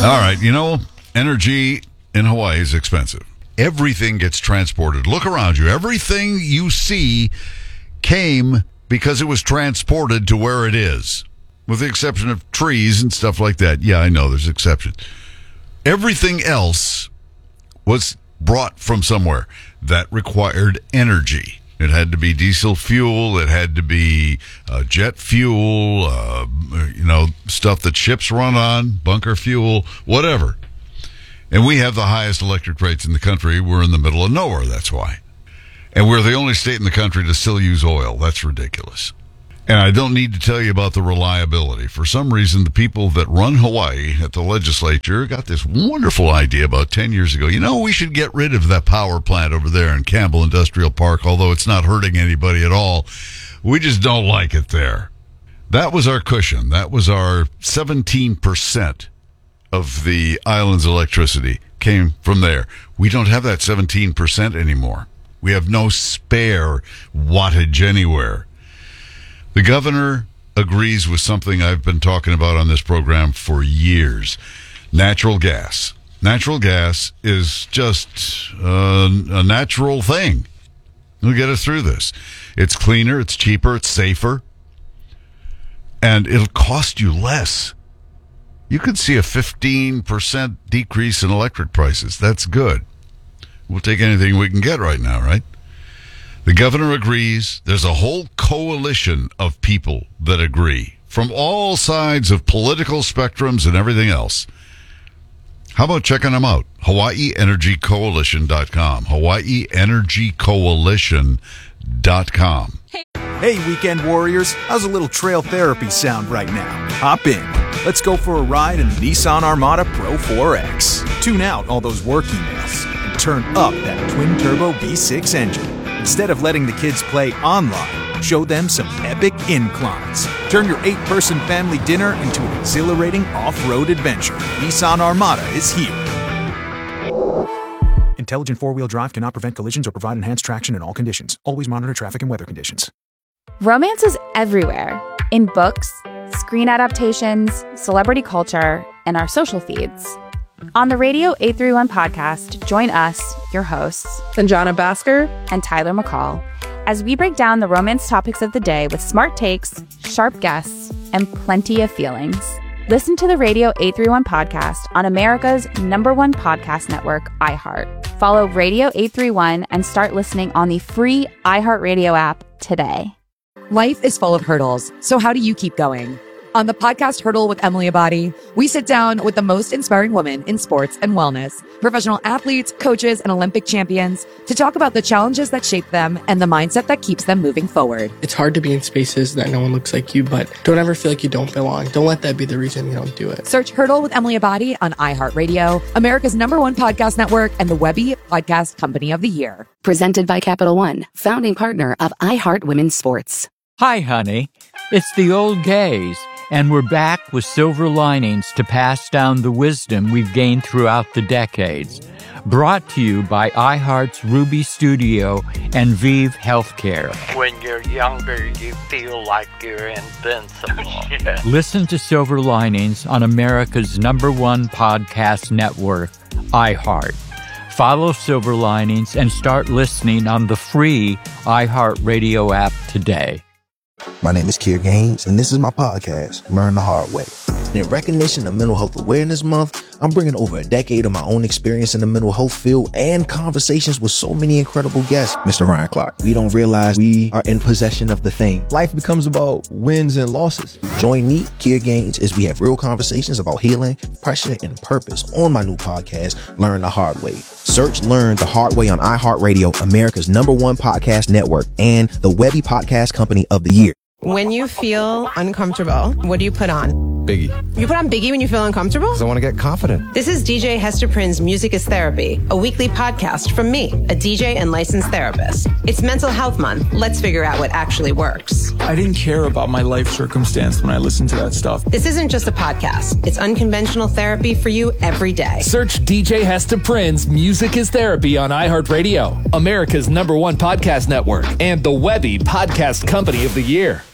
All right, energy in Hawaii is expensive. Everything gets transported. Look around you. Everything you see came because it was transported to where it is, with the exception of trees and stuff like that. Yeah, I know there's exceptions. Everything else was brought from somewhere that required energy. It had to be diesel fuel. It had to be jet fuel, stuff that ships run on, bunker fuel, whatever. And we have the highest electric rates in the country. We're in the middle of nowhere, that's why. And we're the only state in the country to still use oil. That's ridiculous. And I don't need to tell you about the reliability. For some reason, the people that run Hawaii at the legislature got this wonderful idea about 10 years ago. We should get rid of that power plant over there in Campbell Industrial Park, although it's not hurting anybody at all. We just don't like it there. That was our cushion. That was our 17% of the island's electricity came from there. We don't have that 17% anymore. We have no spare wattage anywhere. The governor agrees with something I've been talking about on this program for years. Natural gas. Natural gas is just a natural thing. It'll get us through this. It's cleaner, it's cheaper, it's safer, and it'll cost you less. You could see a 15% decrease in electric prices. That's good. We'll take anything we can get right now, right? The governor agrees. There's a whole coalition of people that agree from all sides of political spectrums and everything else. How about checking them out? HawaiiEnergyCoalition.com. HawaiiEnergyCoalition.com. Hey, weekend warriors. How's a little trail therapy sound right now? Hop in. Let's go for a ride in the Nissan Armada Pro 4X. Tune out all those work emails and turn up that twin-turbo V6 engine. Instead of letting the kids play online, show them some epic inclines. Turn your 8-person family dinner into an exhilarating off-road adventure. Nissan Armada is here. Intelligent four-wheel drive cannot prevent collisions or provide enhanced traction in all conditions. Always monitor traffic and weather conditions. Romance is everywhere. In books, screen adaptations, celebrity culture, and our social feeds. On the Radio 831 podcast, join us, your hosts, Sanjana Bhaskar and Tyler McCall, as we break down the romance topics of the day with smart takes, sharp guests, and plenty of feelings. Listen to the Radio 831 podcast on America's #1 podcast network, iHeart. Follow Radio 831 and start listening on the free iHeartRadio app today. Life is full of hurdles, so how do you keep going? On the podcast Hurdle with Emily Abadi, we sit down with the most inspiring women in sports and wellness, professional athletes, coaches, and Olympic champions to talk about the challenges that shape them and the mindset that keeps them moving forward. It's hard to be in spaces that no one looks like you, but don't ever feel like you don't belong. Don't let that be the reason you don't do it. Search Hurdle with Emily Abadi on iHeartRadio, America's #1 podcast network, and the Webby Podcast Company of the Year. Presented by Capital One, founding partner of iHeart Women's Sports. Hi, honey. It's the old gays, and we're back with silver linings to pass down the wisdom we've gained throughout the decades. Brought to you by iHeart's Ruby Studio and Vive Healthcare. When you're younger, you feel like you're invincible. Listen to Silver Linings on America's #1 podcast network, iHeart. Follow Silver Linings and start listening on the free iHeartRadio app today. My name is Kier Gaines, and this is my podcast, Learn the Hard Way. In recognition of Mental Health Awareness Month, I'm bringing over a decade of my own experience in the mental health field and conversations with so many incredible guests. Mr. Ryan Clark, we don't realize we are in possession of the thing. Life becomes about wins and losses. Join me, Kier Gaines, as we have real conversations about healing, pressure, and purpose on my new podcast, Learn the Hard Way. Search Learn the Hard Way on iHeartRadio, America's #1 podcast network, and the Webby Podcast Company of the Year. When you feel uncomfortable, what do you put on? Biggie. You put on Biggie when you feel uncomfortable? Because I want to get confident. This is DJ Hester Prynne's Music is Therapy, a weekly podcast from me, a DJ and licensed therapist. It's Mental Health Month. Let's figure out what actually works. I didn't care about my life circumstance when I listened to that stuff. This isn't just a podcast. It's unconventional therapy for you every day. Search DJ Hester Prynne's Music is Therapy on iHeartRadio, America's #1 podcast network, and the Webby Podcast Company of the Year.